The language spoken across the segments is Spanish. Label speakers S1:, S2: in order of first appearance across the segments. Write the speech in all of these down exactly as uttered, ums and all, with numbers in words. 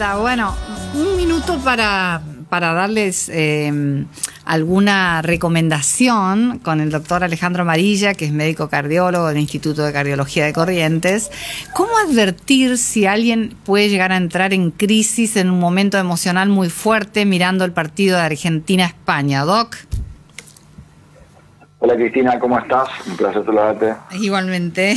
S1: encanta. Bueno, un minuto para, para darles eh, alguna recomendación con el doctor Alejandro Amarilla, que es médico cardiólogo del Instituto de Cardiología de Corrientes. ¿Cómo advertir si alguien puede llegar a entrar en crisis en un momento emocional muy fuerte mirando el partido de Argentina-España, Doc?
S2: Hola Cristina, ¿cómo estás? Un placer saludarte.
S1: Igualmente.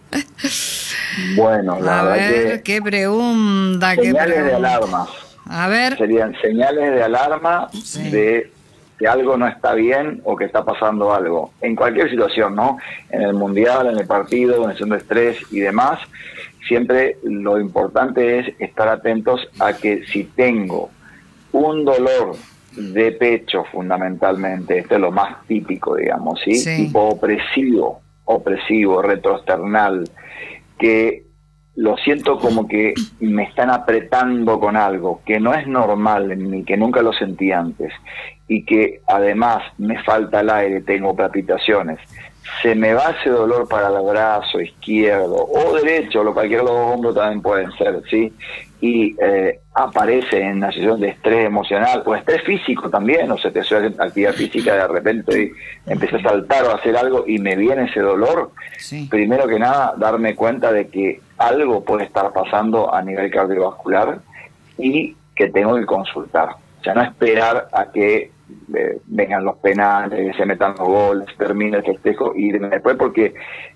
S2: Bueno, la
S1: a
S2: verdad
S1: ver,
S2: que
S1: qué pregunta, qué
S2: señales
S1: pregunta.
S2: de alarma.
S1: A ver.
S2: Serían señales de alarma
S1: Sí.
S2: de que algo no está bien o que está pasando algo. En cualquier situación, ¿no? En el mundial, en el partido, en situación de estrés y demás, siempre lo importante es estar atentos a que si tengo un dolor de pecho fundamentalmente, esto es lo más típico, digamos, ¿sí?
S1: Sí.
S2: Tipo opresivo, opresivo, retroesternal, que lo siento como que me están apretando con algo que no es normal en mí, que nunca lo sentí antes, y que además me falta el aire, tengo palpitaciones, se me va ese dolor para el brazo izquierdo o derecho, lo cualquiera de los dos hombros también pueden ser, ¿sí? Y eh, aparece en una situación de estrés emocional o estrés físico también, o se te suele hacer actividad física, de repente empecé a saltar o a hacer algo y me viene ese dolor.
S1: Sí.
S2: Primero que nada, darme cuenta de que algo puede estar pasando a nivel cardiovascular y que tengo que consultar. O sea, no esperar a que eh, vengan los penales, se metan los goles, termine el festejo y irme después, porque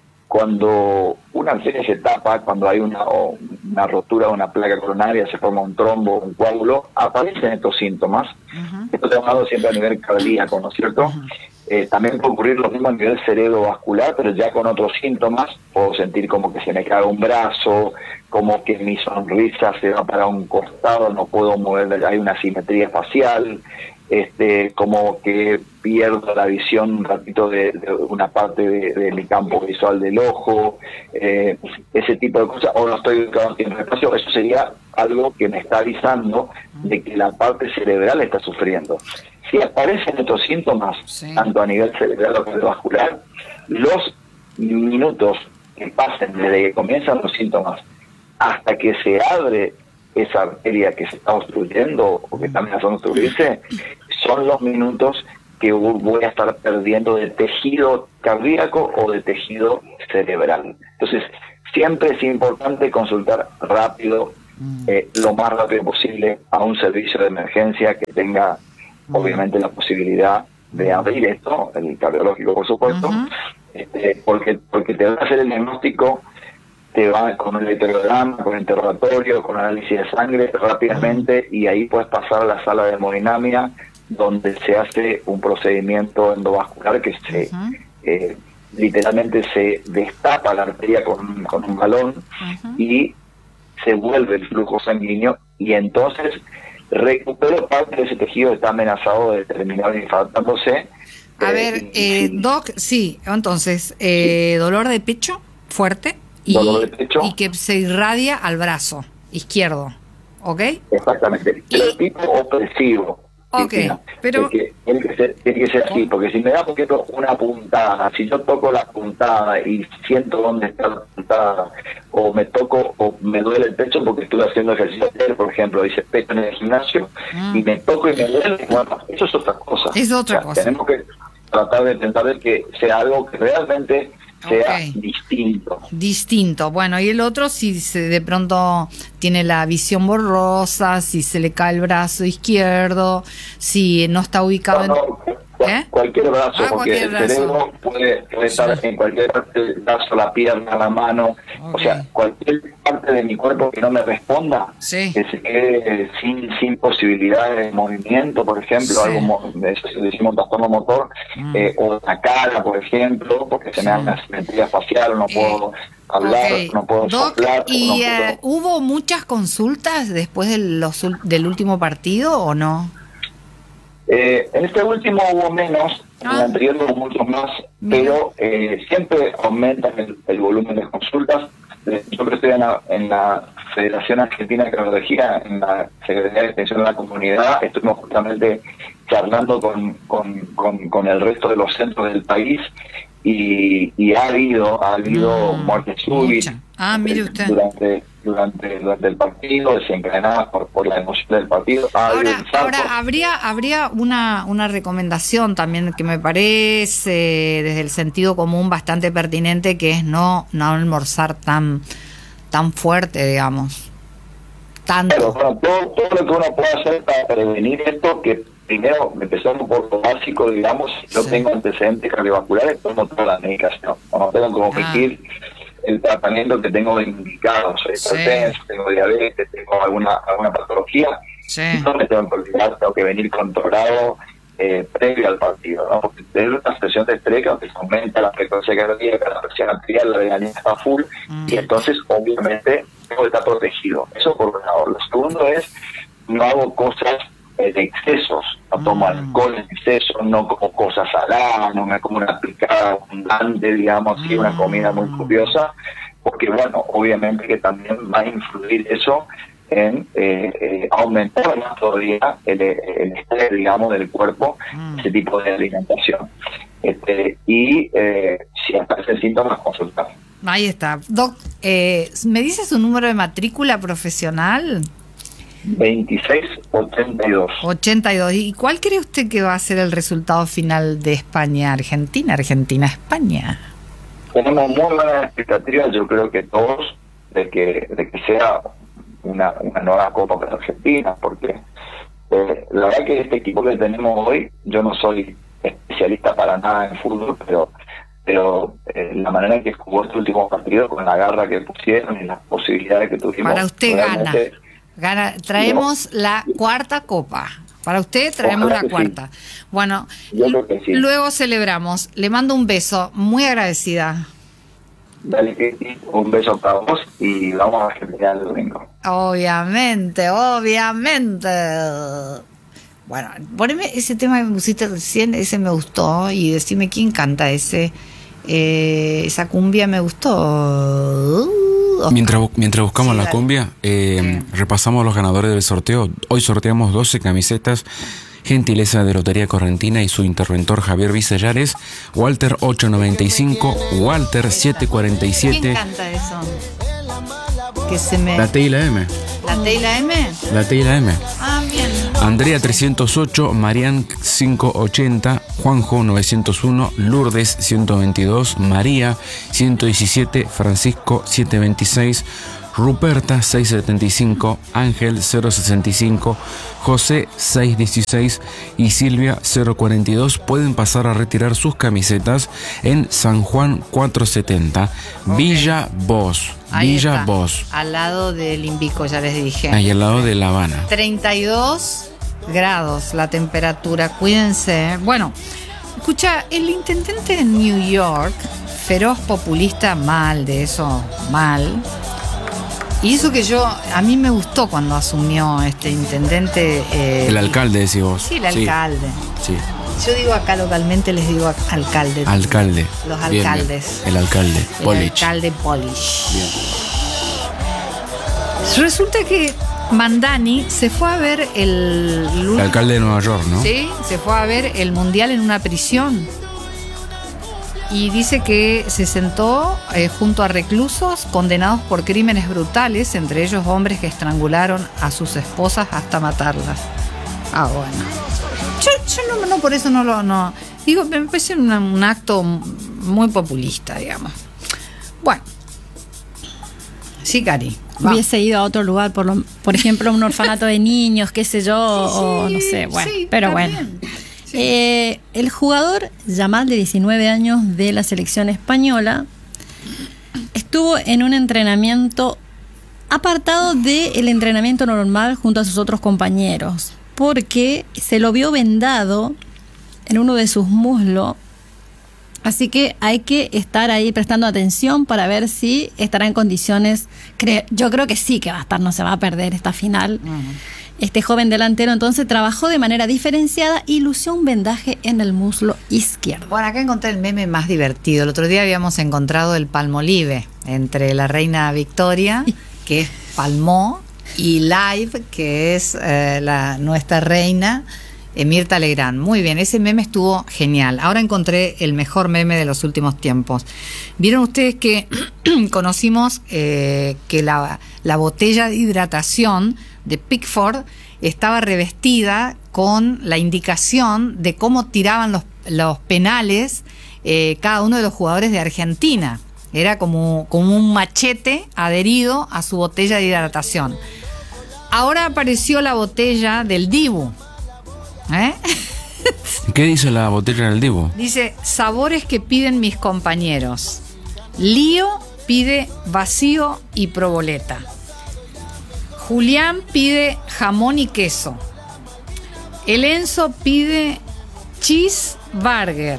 S2: cuando una arteria se tapa, cuando hay una, o una rotura de una placa coronaria, se forma un trombo, un coágulo, aparecen estos síntomas. Uh-huh. Esto se ha hablado siempre a nivel cardíaco, ¿no es cierto? Uh-huh. Eh, también puede ocurrir lo mismo a nivel cerebrovascular, pero ya con otros síntomas. Puedo sentir como que se me cae un brazo, como que mi sonrisa se va para un costado, no puedo mover, hay una asimetría facial, este, como que pierdo la visión un ratito de, de una parte de, de mi campo visual del ojo, eh, ese tipo de cosas, o no estoy ubicado en el espacio. Eso sería algo que me está avisando de que la parte cerebral está sufriendo. Si aparecen estos síntomas, sí, tanto a nivel cerebral o cardiovascular, los minutos que pasen desde que comienzan los síntomas hasta que se abre esa arteria que se está obstruyendo o que está amenazando obstruirse, son los minutos que voy a estar perdiendo de tejido cardíaco o de tejido cerebral. Entonces, siempre es importante consultar rápido, eh, lo más rápido posible, a un servicio de emergencia que tenga, obviamente, la posibilidad de abrir esto, el cardiológico, por supuesto, uh-huh. este, porque, porque te va a hacer el diagnóstico, te va con un electrocardiograma, con interrogatorio, con análisis de sangre rápidamente, y ahí puedes pasar a la sala de hemodinamia, donde se hace un procedimiento endovascular que se uh-huh. eh, literalmente se destapa la arteria con, con un balón uh-huh. y se vuelve el flujo sanguíneo, y entonces recupero parte de ese tejido que está amenazado de terminar infartándose.
S1: A
S2: eh,
S1: ver,
S2: y,
S1: eh,
S2: sí.
S1: Doc, sí, entonces, eh, sí. dolor de pecho fuerte y,
S2: dolor de pecho
S1: y que se irradia al brazo izquierdo, ¿ok?
S2: Exactamente, pero y... tipo opresivo.
S1: Ok,
S2: Cristina,
S1: pero...
S2: Que, tiene, que ser, tiene que ser así, porque si me da, por ejemplo, una puntada, si yo toco la puntada y siento dónde está la puntada, o me toco, o me duele el pecho porque estuve haciendo ejercicio ayer, por ejemplo, dice pecho en el gimnasio, mm. y me toco y me duele, bueno, eso es otra cosa.
S1: Es otra
S2: o sea,
S1: cosa.
S2: Tenemos que tratar de intentar de que sea algo que realmente sea okay. distinto.
S1: Distinto. Bueno, y el otro, si se de pronto tiene la visión borrosa, si se le cae el brazo izquierdo, si no está ubicado
S2: no,
S1: en...
S2: no,
S1: ¿Eh?
S2: Cualquier brazo,
S1: ah,
S2: porque
S1: cualquier
S2: el
S1: brazo.
S2: cerebro puede, puede
S1: sí.
S2: estar en cualquier parte del brazo, la pierna, la mano, okay. o sea, cualquier parte de mi cuerpo que no me responda,
S1: sí.
S2: que se quede sin, sin posibilidad de movimiento, por ejemplo, sí. algo de eso se decimos trastorno motor, mm. eh, o la cara, por ejemplo, porque se sí. me da una simetría facial, no puedo eh. hablar, okay. no puedo
S1: Doc,
S2: soplar.
S1: ¿y
S2: no puedo...
S1: Uh, hubo muchas consultas después de los, del último partido o no?
S2: Eh, en este último hubo menos, ah. en el anterior hubo muchos más, Mira. pero eh, siempre aumenta el, el volumen de consultas. Eh, yo que estoy en la, en la Federación Argentina de Cardiología, en la Secretaría de Extensión de la Comunidad, estuvimos justamente charlando con, con, con, con el resto de los centros del país, y, y ha habido ha habido mm, muertes súbitas
S1: ah, mire usted.
S2: durante durante durante el partido, desencadenadas por, por la emoción del partido. Ha
S1: ahora ahora habría habría una una recomendación también que me parece desde el sentido común bastante pertinente, que es no no almorzar tan tan fuerte, digamos, tanto.
S2: Pero, bueno, todo, todo lo que uno puede hacer para prevenir esto, que primero, empezando por lo básico, digamos, si yo sí. tengo antecedentes cardiovasculares, tomo toda la medicación. No tengo que omitir ah. el tratamiento que tengo indicado. Soy hipertenso, sí. tengo diabetes, tengo alguna alguna patología. Sí. No me tengo que olvidar, tengo que venir controlado eh, previo al partido, ¿no? Porque tener una presión de estrés que aumenta la frecuencia cardíaca, la presión arterial, la adrenalina está full, mm. y entonces, obviamente, tengo que estar protegido. Eso por un lado. Lo segundo es, no hago cosas de excesos, no tomo alcohol en exceso, no como cosas saladas, no me como una picada abundante, digamos así, una comida muy curiosa, porque bueno, obviamente que también va a influir eso en eh, eh, aumentar más todavía el, el estrés, digamos, del cuerpo, ese tipo de alimentación. Este, y eh, si aparecen síntomas, consultar.
S1: Ahí está. Doc, eh, ¿me dice su número de matrícula profesional?
S2: veintiséis ochenta y dos.
S1: ochenta y dos. ¿Y cuál cree usted que va a ser el resultado final de España-Argentina? Argentina-España.
S2: Tenemos muy buenas expectativas, yo creo que todos, de que de que sea una, una nueva Copa para Argentina, porque eh, la verdad que este equipo que tenemos hoy, yo no soy especialista para nada en fútbol, pero pero eh, la manera en que jugó este último partido, con la garra que pusieron y las posibilidades que tuvimos.
S1: Para usted gana. Gana, traemos no. la cuarta copa. Para usted traemos Ojalá la cuarta. Sí. Bueno,
S2: Yo creo que sí.
S1: luego celebramos. Le mando un beso, muy agradecida.
S2: Dale, un beso para vos y vamos a Argentina el domingo.
S1: Obviamente, obviamente. Bueno, poneme ese tema que me pusiste recién, ese me gustó, y decime quién canta ese. Eh, esa cumbia me gustó.
S3: Mientras, mientras buscamos sí, la cumbia, eh, sí. repasamos los ganadores del sorteo. Hoy sorteamos doce camisetas, gentileza de Lotería Correntina y su interventor Javier Vicellares. Walter ocho noventa y cinco, Walter siete cuarenta y siete.
S1: ¿Quién canta eso? Que se me...
S3: La T y la M.
S1: ¿La T y la M?
S3: La T y la M.
S1: Ah, bien.
S3: Andrea trescientos ocho, Marian quinientos ochenta, Juanjo novecientos uno, Lourdes ciento veintidós, María ciento diecisiete, Francisco setecientos veintiséis, Ruperta seiscientos setenta y cinco, Ángel cero sesenta y cinco, José seiscientos dieciséis y Silvia cero cuarenta y dos. Pueden pasar a retirar sus camisetas en San Juan cuatrocientos setenta, okay. Villa Bosch.
S1: Ahí
S3: Villa
S1: está,
S3: Bosch.
S1: al lado del Invico, ya les dije.
S3: Ahí al lado de La Habana.
S1: treinta y dos grados la temperatura, cuídense. Bueno, escucha, el intendente de New York, feroz populista, mal de eso, mal. Y eso que yo, a mí me gustó cuando asumió este intendente. Eh,
S3: el alcalde, decís vos.
S1: Sí, el alcalde.
S3: Sí. sí.
S1: Yo digo acá localmente, les digo alcalde.
S3: Alcalde.
S1: Los alcaldes.
S3: Bien, bien. El alcalde, Polich.
S1: El alcalde Polich. Bien. Resulta que Mandani se fue a ver el...
S3: El alcalde de Nueva York, ¿no?
S1: Sí, se fue a ver el mundial en una prisión. Y dice que se sentó eh, junto a reclusos condenados por crímenes brutales, entre ellos hombres que estrangularon a sus esposas hasta matarlas. Ah, bueno. Yo, yo no, no, por eso no lo... No. Digo, me parece un, un acto muy populista, digamos. Bueno. Sí, Cari. Va.
S4: Hubiese ido a otro lugar, por, lo, por ejemplo, un orfanato de niños, qué sé yo, sí, o no sé, bueno,
S1: sí,
S4: pero bueno.
S1: Sí.
S4: Eh, el jugador Yamal, de diecinueve años, de la selección española, estuvo en un entrenamiento apartado del entrenamiento normal junto a sus otros compañeros, porque se lo vio vendado en uno de sus muslos. Así que hay que estar ahí prestando atención para ver si estará en condiciones. Cre- Yo creo que sí que va a estar, no se va a perder esta final. Uh-huh. Este joven delantero entonces trabajó de manera diferenciada y lució un vendaje en el muslo izquierdo.
S1: Bueno, acá encontré el meme más divertido. El otro día habíamos encontrado el Palmolive entre la reina Victoria, que es Palmó, y Live, que es eh, la, nuestra reina. Eh, Mirta Legrand. Muy bien, ese meme estuvo genial. Ahora encontré el mejor meme de los últimos tiempos. Vieron ustedes que conocimos eh, que la, la botella de hidratación de Pickford estaba revestida con la indicación de cómo tiraban los, los penales eh, cada uno de los jugadores de Argentina. Era como, como un machete adherido a su botella de hidratación. Ahora apareció la botella del Dibu. ¿Eh?
S3: ¿Qué dice la botella del Dibu?
S1: Dice, sabores que piden mis compañeros. Lío pide vacío y proboleta. Julián pide jamón y queso. El Enzo pide cheeseburger.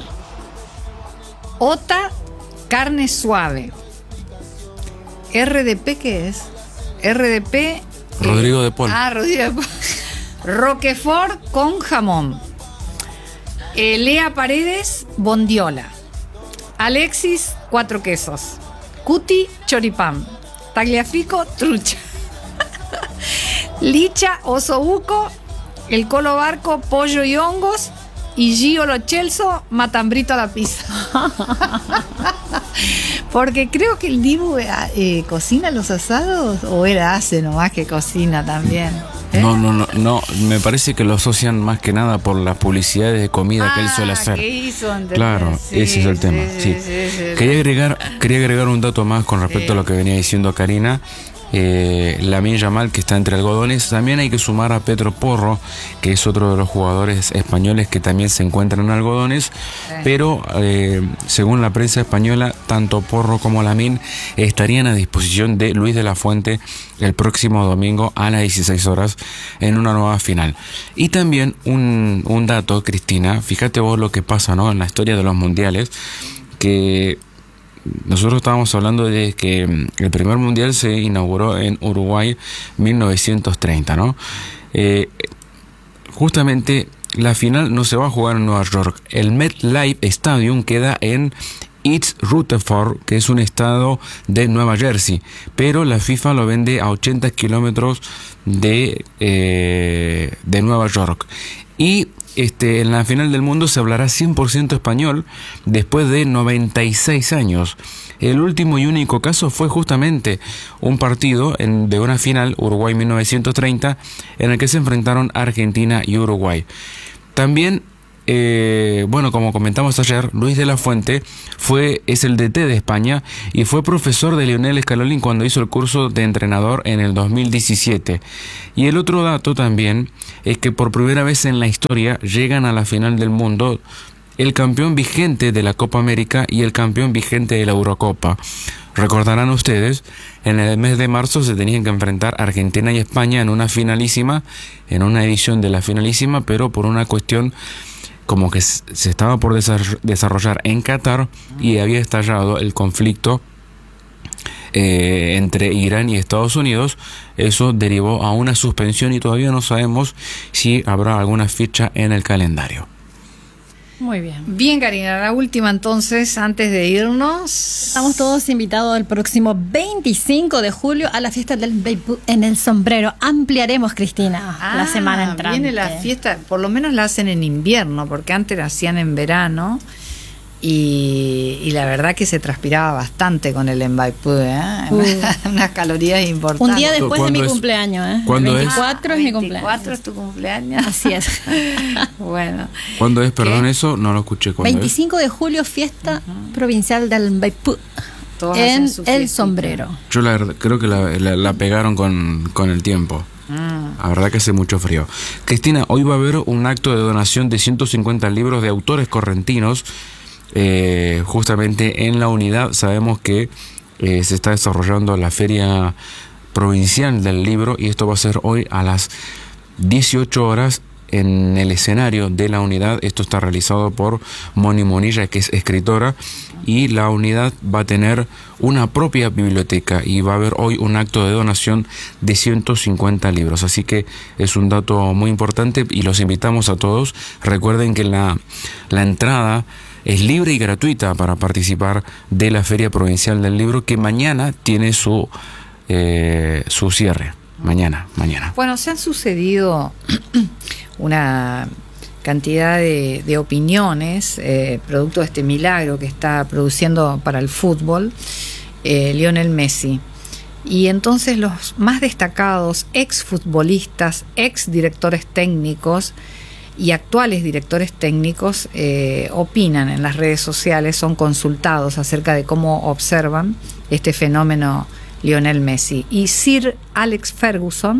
S1: Ota, carne suave. R D P, ¿qué es? R D P...
S3: Rodrigo de Paul.
S1: Ah, Rodrigo de Paul. Roquefort con jamón. Eh, Lea Paredes, bondiola. Alexis, cuatro quesos. Cuti, choripán. Tagliafico, trucha. Licha, osobuco. El Colo Barco, pollo y hongos. Y Gio Lo Celso, matambrito a la pizza. Porque creo que el Dibu eh, cocina los asados, o él hace nomás que cocina también. ¿Eh?
S3: No, no, no, no, me parece que lo asocian más que nada por las publicidades de comida ah, que él suele hacer.
S1: ¿Qué hizo?
S3: Claro, sí, ese es el tema. Sí, sí. Sí, sí, quería agregar, quería agregar un dato más con respecto sí. a lo que venía diciendo Karina. Eh, Lamine Yamal, que está entre algodones. También hay que sumar a Pedro Porro, que es otro de los jugadores españoles que también se encuentran en algodones, sí. pero eh, según la prensa española, tanto Porro como Lamine estarían a disposición de Luis de la Fuente el próximo domingo a las dieciséis horas en una nueva final. Y también un, un dato, Cristina, fíjate vos lo que pasa, ¿no?, en la historia de los mundiales, que nosotros estábamos hablando de que el primer mundial se inauguró en Uruguay mil novecientos treinta, ¿no? Eh, justamente la final no se va a jugar en Nueva York. El MetLife Stadium queda en East Rutherford, que es un estado de Nueva Jersey, pero la FIFA lo vende a ochenta kilómetros de, eh, de Nueva York. Y Este, en la final del mundo se hablará cien por ciento español después de noventa y seis años. El último y único caso fue justamente un partido en, de una final, Uruguay mil novecientos treinta, en el que se enfrentaron Argentina y Uruguay. También, eh, bueno, como comentamos ayer, Luis de la Fuente fue, es el D T de España y fue profesor de Lionel Scaloni cuando hizo el curso de entrenador en el dos mil diecisiete. Y el otro dato también es que por primera vez en la historia llegan a la final del mundo el campeón vigente de la Copa América y el campeón vigente de la Eurocopa. Recordarán ustedes, en el mes de marzo se tenían que enfrentar Argentina y España en una finalísima, en una edición de la finalísima, pero por una cuestión como que se estaba por desarrollar en Qatar y había estallado el conflicto Eh, entre Irán y Estados Unidos. Eso derivó a una suspensión y todavía no sabemos si habrá alguna fecha en el calendario.
S4: Muy bien.
S1: Bien, Karina, la última entonces, antes de irnos.
S4: Estamos todos invitados el próximo veinticinco de julio a la fiesta del Beipú en el Sombrero. Ampliaremos, Cristina,
S1: ah,
S4: la semana entrante.
S1: Viene la fiesta, por lo menos la hacen en invierno, porque antes la hacían en verano. Y, y la verdad que se transpiraba bastante con el Mbaipú, ¿eh? Uh. Unas calorías importantes.
S4: Un día después de mi
S3: es?
S4: cumpleaños, ¿eh?
S3: ¿Cuándo
S4: el veinticuatro
S1: es?
S4: es mi
S1: cumpleaños. ¿veinticuatro es tu cumpleaños?
S4: Así es.
S1: Bueno.
S3: ¿Cuándo es? Perdón,
S1: ¿Qué?
S3: eso no lo escuché.
S4: veinticinco es? de julio, fiesta uh-huh. provincial del Mbaipú en el Sombrero.
S3: Yo la, creo que la, la, la pegaron con, con el tiempo. Mm. La verdad que hace mucho frío. Cristina, hoy va a haber un acto de donación de ciento cincuenta libros de autores correntinos. Eh, justamente en la unidad sabemos que eh, se está desarrollando la feria provincial del libro y esto va a ser hoy a las dieciocho horas en el escenario de la unidad. Esto está realizado por Moni Monilla, que es escritora, y la unidad va a tener una propia biblioteca y va a haber hoy un acto de donación de ciento cincuenta libros, así que es un dato muy importante y los invitamos a todos. Recuerden que la, la entrada es libre y gratuita para participar de la Feria Provincial del Libro, que mañana tiene su, eh, su cierre. Mañana, mañana.
S1: Bueno, se han sucedido una cantidad de, de opiniones, eh, producto de este milagro que está produciendo para el fútbol eh, Lionel Messi. Y entonces los más destacados exfutbolistas, ex directores técnicos y actuales directores técnicos eh, opinan en las redes sociales, son consultados acerca de cómo observan este fenómeno Lionel Messi. Y Sir Alex Ferguson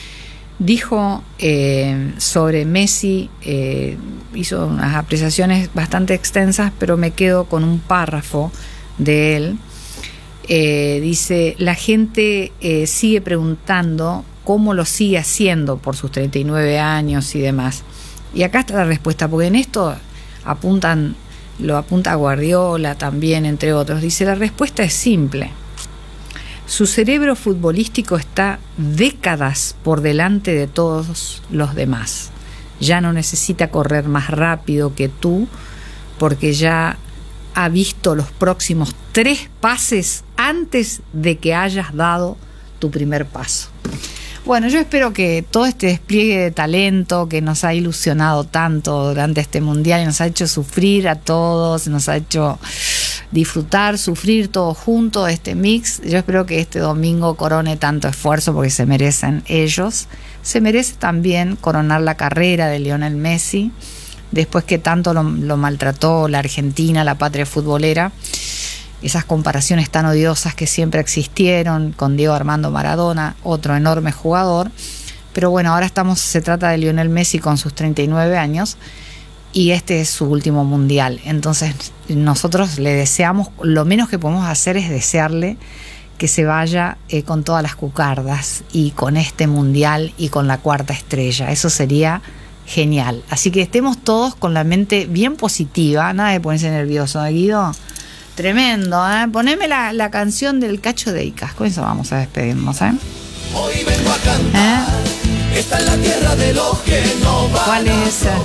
S1: dijo eh, sobre Messi, eh, hizo unas apreciaciones bastante extensas, pero me quedo con un párrafo de él. Eh, dice, la gente eh, sigue preguntando cómo lo sigue haciendo por sus treinta y nueve años y demás. Y acá está la respuesta, porque en esto apuntan, lo apunta Guardiola también, entre otros. Dice, la respuesta es simple. Su cerebro futbolístico está décadas por delante de todos los demás. Ya no necesita correr más rápido que tú, porque ya ha visto los próximos tres pases antes de que hayas dado tu primer paso. Bueno, yo espero que todo este despliegue de talento que nos ha ilusionado tanto durante este mundial y nos ha hecho sufrir a todos, nos ha hecho disfrutar, sufrir todos juntos este mix, yo espero que este domingo corone tanto esfuerzo, porque se merecen ellos. Se merece también coronar la carrera de Lionel Messi, después que tanto lo, lo maltrató la Argentina, la patria futbolera. Esas comparaciones tan odiosas que siempre existieron con Diego Armando Maradona, otro enorme jugador. Pero bueno, ahora estamos, se trata de Lionel Messi con sus treinta y nueve años y este es su último mundial. Entonces nosotros le deseamos, lo menos que podemos hacer es desearle que se vaya eh, con todas las cucardas y con este mundial y con la cuarta estrella. Eso sería genial. Así que estemos todos con la mente bien positiva, nada de ponerse nervioso, ¿eh, Guido? Tremendo, ¿eh? Poneme la, la canción del Cacho de Icas. Con eso vamos a despedirnos, ¿eh?
S5: Hoy vengo a cantar. ¿Eh? Está en la tierra de los que no van.
S1: ¿Cuál es esa?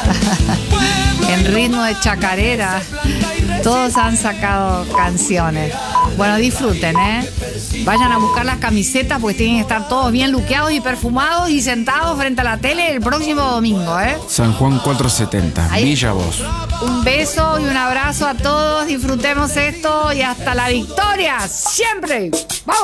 S1: En ritmo de chacarera. Todos han sacado canciones. Bueno, disfruten, ¿eh? Vayan a buscar las camisetas porque tienen que estar todos bien luqueados y perfumados y sentados frente a la tele el próximo domingo, ¿eh?
S3: San Juan cuatrocientos setenta,
S1: Ahí.
S3: Villa Voz.
S1: Un beso y un abrazo a todos. Disfrutemos esto y hasta la victoria. ¡Siempre! ¡Vamos!